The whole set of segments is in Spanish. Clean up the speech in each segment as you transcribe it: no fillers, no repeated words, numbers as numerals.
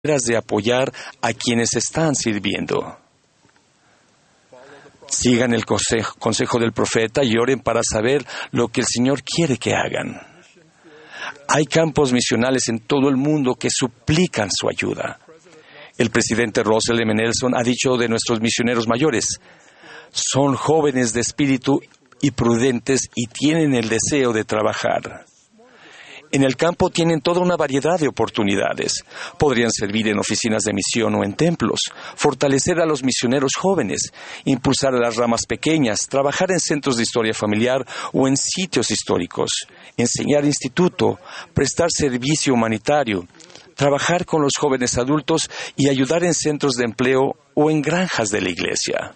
de apoyar a quienes están sirviendo. Sigan el consejo del profeta y oren para saber lo que el Señor quiere que hagan. Hay campos misionales en todo el mundo que suplican su ayuda. El presidente Russell M. Nelson ha dicho de nuestros misioneros mayores: son jóvenes de espíritu y prudentes y tienen el deseo de trabajar. En el campo tienen toda una variedad de oportunidades. Podrían servir en oficinas de misión o en templos, fortalecer a los misioneros jóvenes, impulsar a las ramas pequeñas, trabajar en centros de historia familiar o en sitios históricos, enseñar instituto, prestar servicio humanitario, trabajar con los jóvenes adultos y ayudar en centros de empleo o en granjas de la iglesia.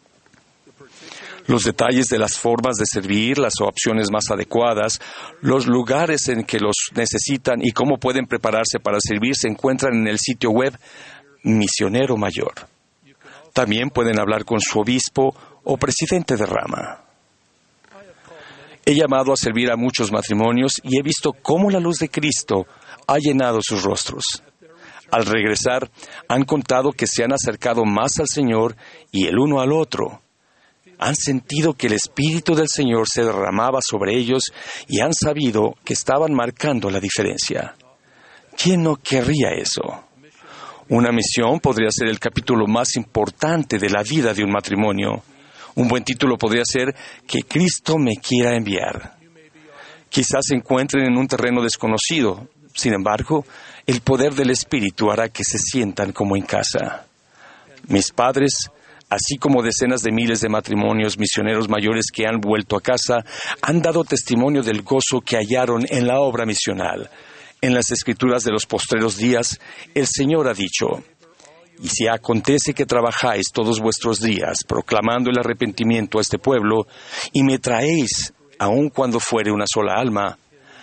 Los detalles de las formas de servir, las opciones más adecuadas, los lugares en que los necesitan y cómo pueden prepararse para servir se encuentran en el sitio web Misionero Mayor. También pueden hablar con su obispo o presidente de rama. He llamado a servir a muchos matrimonios y he visto cómo la luz de Cristo ha llenado sus rostros. Al regresar, han contado que se han acercado más al Señor y el uno al otro. Han sentido que el Espíritu del Señor se derramaba sobre ellos y han sabido que estaban marcando la diferencia. ¿Quién no querría eso? Una misión podría ser el capítulo más importante de la vida de un matrimonio. Un buen título podría ser Que Cristo me quiera enviar. Quizás se encuentren en un terreno desconocido. Sin embargo, el poder del Espíritu hará que se sientan como en casa. Mis padres, así como decenas de miles de matrimonios misioneros mayores que han vuelto a casa, han dado testimonio del gozo que hallaron en la obra misional. En las Escrituras de los postreros días, el Señor ha dicho: y si acontece que trabajáis todos vuestros días, proclamando el arrepentimiento a este pueblo, y me traéis, aun cuando fuere una sola alma,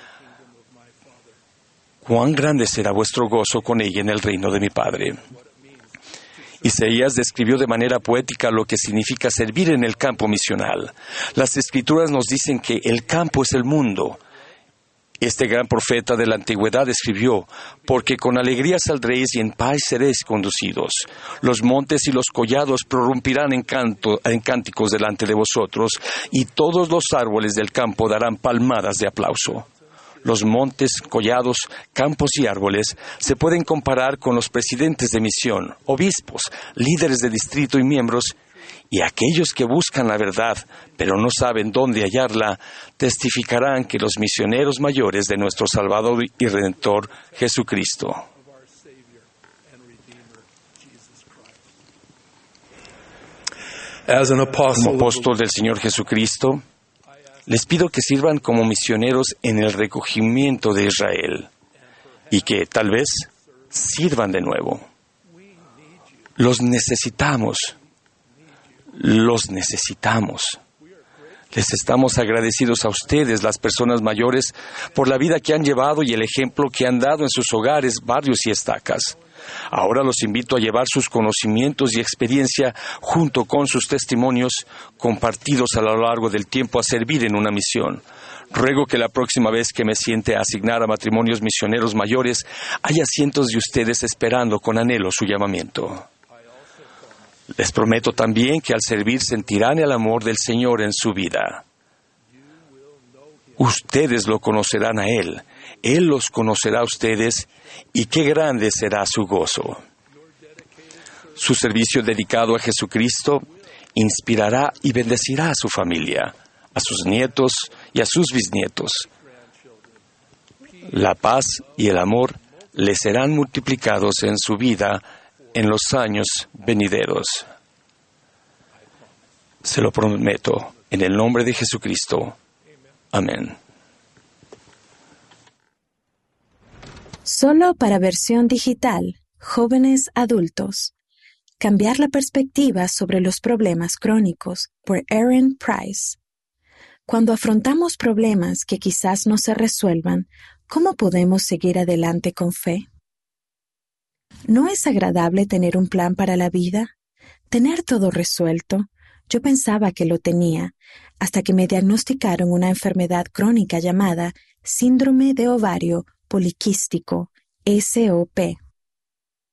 cuán grande será vuestro gozo con ella en el reino de mi Padre. Isaías describió de manera poética lo que significa servir en el campo misional. Las Escrituras nos dicen que el campo es el mundo. Este gran profeta de la antigüedad escribió: porque con alegría saldréis y en paz seréis conducidos. Los montes y los collados prorrumpirán en cánticos delante de vosotros, y todos los árboles del campo darán palmadas de aplauso. Los montes, collados, campos y árboles se pueden comparar con los presidentes de misión, obispos, líderes de distrito y miembros, y aquellos que buscan la verdad, pero no saben dónde hallarla, testificarán que los misioneros mayores de nuestro Salvador y Redentor, Jesucristo. Como apóstol del Señor Jesucristo, les pido que sirvan como misioneros en el recogimiento de Israel y que, tal vez, sirvan de nuevo. Los necesitamos. Los necesitamos. Les estamos agradecidos a ustedes, las personas mayores, por la vida que han llevado y el ejemplo que han dado en sus hogares, barrios y estacas. Ahora los invito a llevar sus conocimientos y experiencia junto con sus testimonios compartidos a lo largo del tiempo a servir en una misión. Ruego que la próxima vez que me siente a asignar a matrimonios misioneros mayores, haya cientos de ustedes esperando con anhelo su llamamiento. Les prometo también que al servir sentirán el amor del Señor en su vida. Ustedes lo conocerán a Él. Él los conocerá a ustedes, y qué grande será su gozo. Su servicio dedicado a Jesucristo inspirará y bendecirá a su familia, a sus nietos y a sus bisnietos. La paz y el amor les serán multiplicados en su vida en los años venideros. Se lo prometo, en el nombre de Jesucristo. Amén. Solo para versión digital, jóvenes adultos. Cambiar la perspectiva sobre los problemas crónicos, por Erin Price. Cuando afrontamos problemas que quizás no se resuelvan, ¿cómo podemos seguir adelante con fe? ¿No es agradable tener un plan para la vida? Tener todo resuelto. Yo pensaba que lo tenía, hasta que me diagnosticaron una enfermedad crónica llamada síndrome de ovario poliquístico, SOP.